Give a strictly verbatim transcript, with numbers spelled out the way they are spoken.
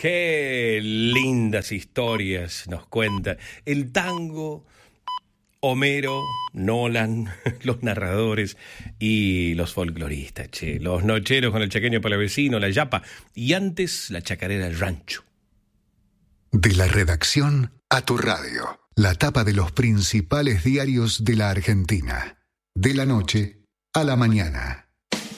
Qué lindas historias nos cuenta el tango, Homero, Nolan, los narradores y los folcloristas, che. Los nocheros con el chaqueño palavecino, la yapa y antes la chacarera del rancho. De la redacción a tu radio, la tapa de los principales diarios de la Argentina. De la noche a la mañana.